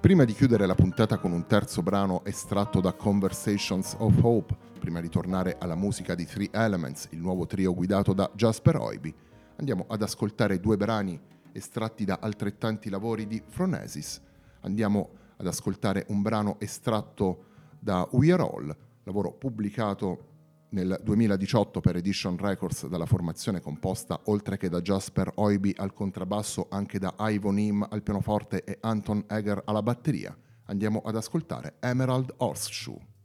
Prima di chiudere la puntata con un terzo brano estratto da Conversations of Hope, prima di tornare alla musica di Three Elements, il nuovo trio guidato da Jasper Oiby, andiamo ad ascoltare due brani estratti da altrettanti lavori di Phronesis. Andiamo ad ascoltare un brano estratto da We Are All, lavoro pubblicato nel 2018 per Edition Records dalla formazione composta, oltre che da Jasper Oiby al contrabbasso, anche da Ivo Neem al pianoforte e Anton Eger alla batteria. Andiamo ad ascoltare Emerald Horseshoe.